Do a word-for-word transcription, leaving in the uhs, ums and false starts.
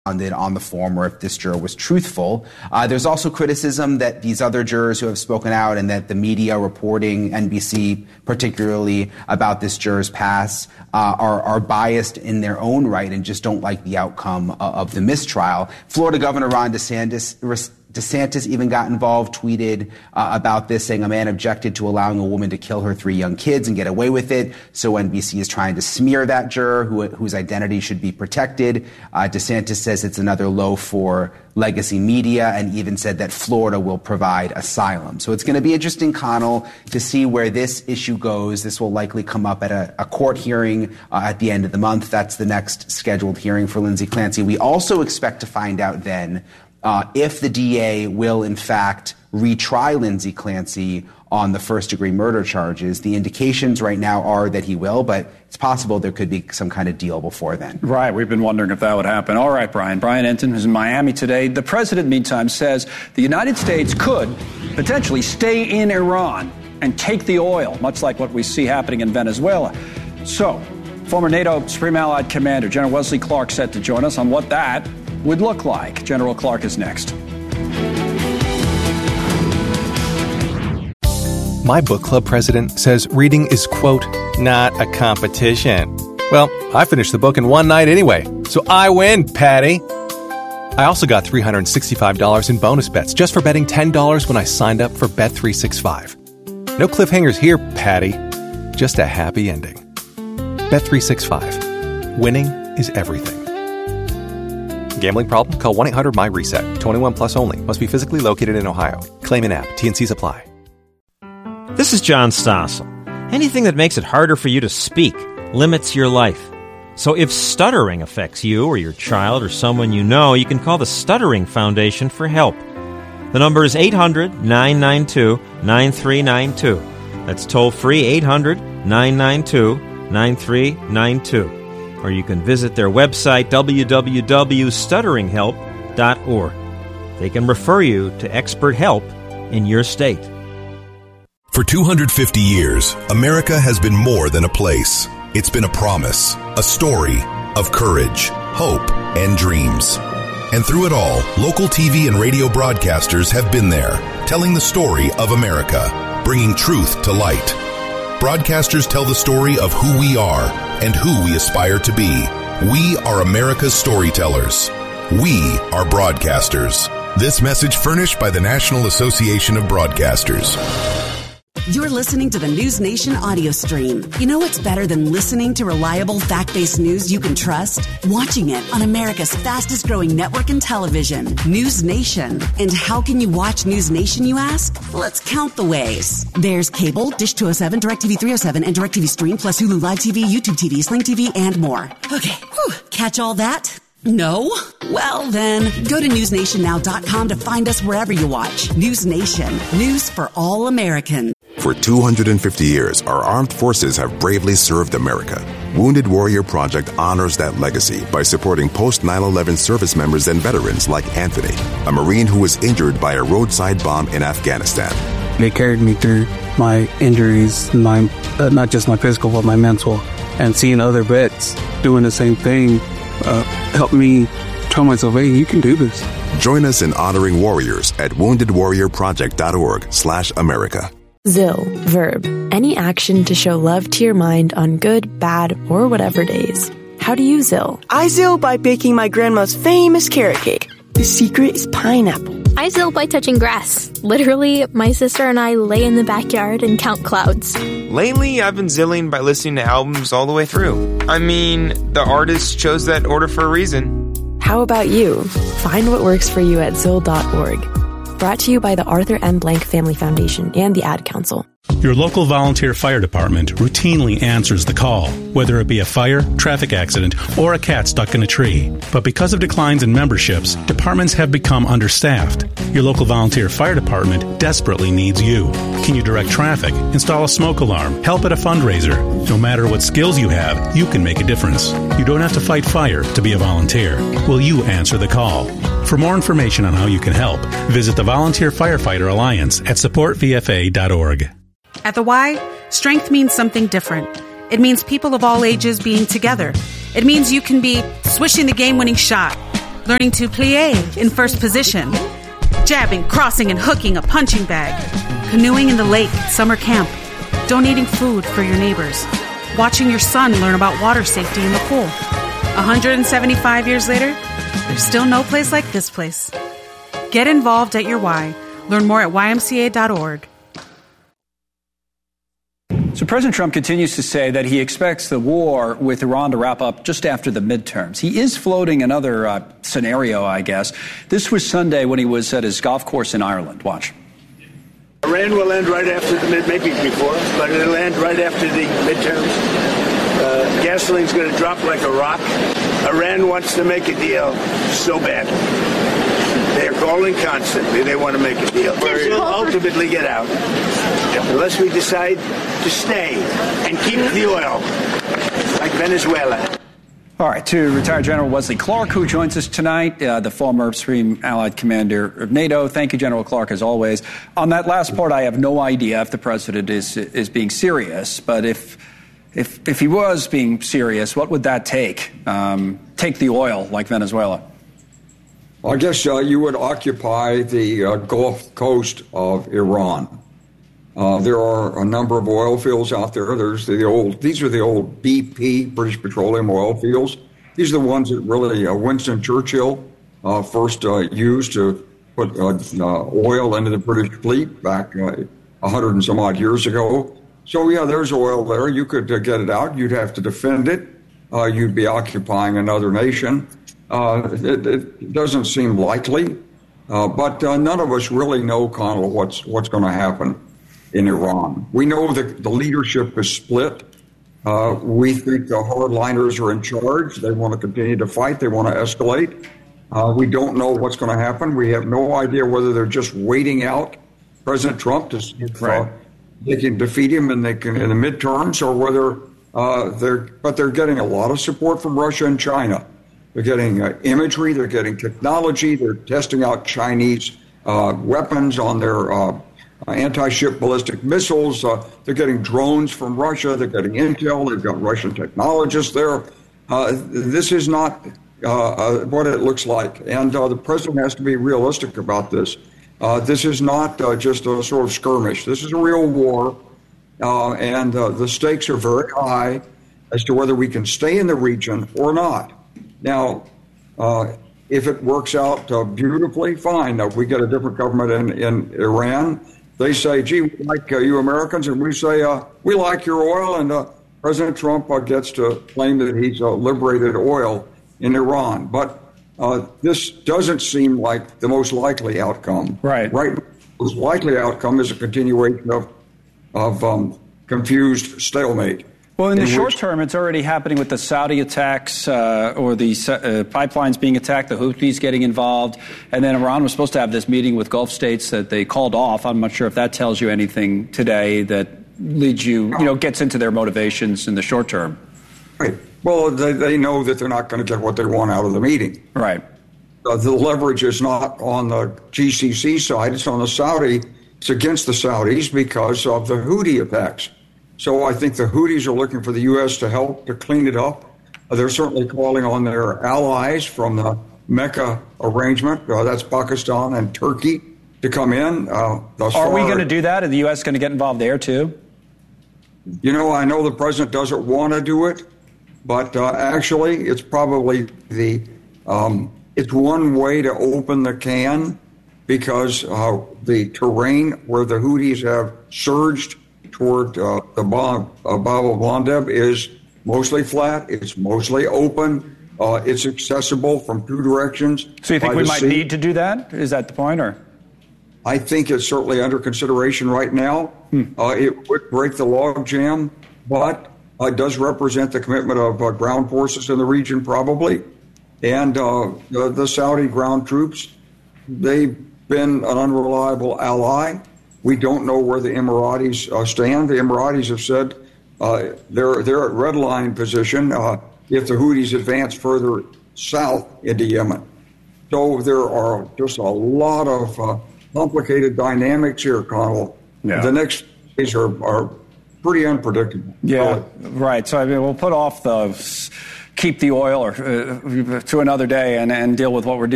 on the form or if this juror was truthful. Uh, there's also criticism that these other jurors who have spoken out and that the media reporting, N B C particularly, about this juror's past uh, are, are biased in their own right and just don't like the outcome uh, of the mistrial. Florida Governor Ron DeSantis DeSantis even got involved, tweeted uh, about this, saying a man objected to allowing a woman to kill her three young kids and get away with it. So N B C is trying to smear that juror who, whose identity should be protected. Uh, DeSantis says it's another low for legacy media and even said that Florida will provide asylum. So it's going to be interesting, Connell, to see where this issue goes. This will likely come up at a, a court hearing uh, at the end of the month. That's the next scheduled hearing for Lindsay Clancy. We also expect to find out then Uh, if the D A will, in fact, retry Lindsay Clancy on the first-degree murder charges. The indications right now are that he will, but it's possible there could be some kind of deal before then. Right. We've been wondering if that would happen. All right, Brian. Brian Entin is in Miami today. The president, meantime, says the United States could potentially stay in Iran and take the oil, much like what we see happening in Venezuela. So, former NATO Supreme Allied Commander General Wesley Clark set to join us on what that would look like. General Clark is next. My book club president says reading is, quote, not a competition. Well, I finished the book in one night anyway, so I win, Patty. I also got three hundred sixty-five dollars in bonus bets just for betting ten dollars when I signed up for Bet three sixty-five. No cliffhangers here, Patty. Just a happy ending. Bet three sixty-five. Winning is everything. Gambling problem? Call one eight hundred M Y reset. twenty-one plus only. Must be physically located in Ohio. Claim in app. T N Cs apply. This is John Stossel. Anything that makes it harder for you to speak limits your life. So if stuttering affects you or your child or someone you know, you can call the Stuttering Foundation for help. The number is eight hundred nine nine two nine three nine two. That's toll free eight hundred nine nine two nine three nine two. Or you can visit their website, w w w dot stuttering help dot org. They can refer you to expert help in your state. For two hundred fifty years, America has been more than a place. It's been a promise, a story of courage, hope, and dreams. And through it all, local T V and radio broadcasters have been there, telling the story of America, bringing truth to light. Broadcasters tell the story of who we are and who we aspire to be. We are America's storytellers. We are broadcasters. This message furnished by the National Association of Broadcasters. You're listening to the News Nation audio stream. You know what's better than listening to reliable, fact-based news you can trust? Watching it on America's fastest-growing network in television, News Nation. And how can you watch News Nation, you ask? Let's count the ways. There's cable, Dish two oh seven, DirecTV three oh seven, and DirecTV Stream, plus Hulu Live T V, YouTube T V, Sling T V, and more. Okay, whew. Catch all that? No? Well, then, go to news nation now dot com to find us wherever you watch. News Nation. News for all Americans. For two hundred fifty years, our armed forces have bravely served America. Wounded Warrior Project honors that legacy by supporting post nine eleven service members and veterans like Anthony, a Marine who was injured by a roadside bomb in Afghanistan. They carried me through my injuries, my uh, not just my physical, but my mental. And seeing other vets doing the same thing uh, helped me tell myself, hey, you can do this. Join us in honoring warriors at wounded warrior project dot org slash America. Zill, verb, any action to show love to your mind on good, bad, or whatever days. How do you Zill? I Zill by baking my grandma's famous carrot cake. The secret is pineapple. I Zill by touching grass. Literally, my sister and I lay in the backyard and count clouds. Lately, I've been Zilling by listening to albums all the way through. I mean, the artist chose that order for a reason. How about you? Find what works for you at zill dot org. Brought to you by the Arthur M. Blank Family Foundation and the Ad Council. Your local volunteer fire department routinely answers the call, whether it be a fire, traffic accident, or a cat stuck in a tree. But because of declines in memberships, departments have become understaffed. Your local volunteer fire department desperately needs you. Can you direct traffic, install a smoke alarm, help at a fundraiser? No matter what skills you have, you can make a difference. You don't have to fight fire to be a volunteer. Will you answer the call? For more information on how you can help, visit the Volunteer Firefighter Alliance at support v f a dot org. At the Y, strength means something different. It means people of all ages being together. It means you can be swishing the game-winning shot, learning to plie in first position, jabbing, crossing, and hooking a punching bag, canoeing in the lake at summer camp, donating food for your neighbors, watching your son learn about water safety in the pool. one hundred seventy-five years later, there's still no place like this place. Get involved at your Y. Learn more at Y M C A dot org. So President Trump continues to say that he expects the war with Iran to wrap up just after the midterms. He is floating another uh, scenario, I guess. This was Sunday when he was at his golf course in Ireland. Watch. Iran will end right after the mid, maybe before, but it'll end right after the midterms. Uh, gasoline's going to drop like a rock. Iran wants to make a deal so bad. They're calling constantly. They want to make a deal. We'll ultimately get out. Unless we decide to stay and keep the oil, like Venezuela. All right, to retired General Wesley Clark, who joins us tonight, uh, the former Supreme Allied Commander of NATO. Thank you, General Clark, as always. On that last part, I have no idea if the president is is being serious, but if if if he was being serious, what would that take? Um, take the oil, like Venezuela? I guess uh, you would occupy the uh, Gulf Coast of Iran. Uh, there are a number of oil fields out there. There's the old; these are the old B P, British Petroleum oil fields. These are the ones that really uh, Winston Churchill uh, first uh, used to put uh, uh, oil into the British fleet back uh, a hundred and some odd years ago. So yeah, there's oil there. You could uh, get it out. You'd have to defend it. Uh, you'd be occupying another nation. Uh, it, it doesn't seem likely, uh, but uh, none of us really know, Connell, what's what's going to happen in Iran. We know that the leadership is split. Uh, we think the hardliners are in charge. They want to continue to fight. They want to escalate. Uh, we don't know what's going to happen. We have no idea whether they're just waiting out President Trump to see if uh, they can defeat him in the, in the midterms, or whether uh, they're. But they're getting a lot of support from Russia and China. They're getting uh, imagery, they're getting technology, they're testing out Chinese uh, weapons on their uh, anti-ship ballistic missiles. Uh, they're getting drones from Russia, they're getting intel, they've got Russian technologists there. Uh, this is not uh, uh, what it looks like, and uh, the president has to be realistic about this. Uh, this is not uh, just a sort of skirmish. This is a real war, uh, and uh, the stakes are very high as to whether we can stay in the region or not. Now, uh, if it works out uh, beautifully, fine. Now, if we get a different government in, in Iran, they say, gee, we like uh, you Americans, and we say, uh, we like your oil, and uh, President Trump uh, gets to claim that he's uh, liberated oil in Iran. But uh, this doesn't seem like the most likely outcome. Right. Right. The most likely outcome is a continuation of, of um, confused stalemate. Well, in the in short which, term, it's already happening with the Saudi attacks uh, or the uh, pipelines being attacked, the Houthis getting involved. And then Iran was supposed to have this meeting with Gulf states that they called off. I'm not sure if that tells you anything today that leads you, you know, gets into their motivations in the short term. Right. Well, they, they know that they're not going to get what they want out of the meeting. Right. Uh, the leverage is not on the G C C side. It's on the Saudi. It's against the Saudis because of the Houthi attacks. So I think the Houthis are looking for the U S to help to clean it up. Uh, they're certainly calling on their allies from the Mecca arrangement. Uh, that's Pakistan and Turkey to come in. Uh, Are far, we going to do that? Are the U S going to get involved there, too? You know, I know the president doesn't want to do it, but uh, actually it's probably the um, it's one way to open the can, because uh, the terrain where the Houthis have surged toward uh, the Bab uh, al-Mandeb is mostly flat. It's mostly open. Uh, it's accessible from two directions. So you think we might sea. need to do that? Is that the point, or? I think it's certainly under consideration right now. Hmm. Uh, it would break the log jam, but uh, it does represent the commitment of uh, ground forces in the region, probably. And uh, the, the Saudi ground troops, they've been an unreliable ally. We don't know where the Emiratis uh, stand. The Emiratis have said uh, they're they're at red line position uh, if the Houthis advance further south into Yemen. So there are just a lot of uh, complicated dynamics here, Connell. Yeah. The next days are, are pretty unpredictable. Yeah, right. So I mean, we'll put off the keep the oil or uh, to another day and, and deal with what we're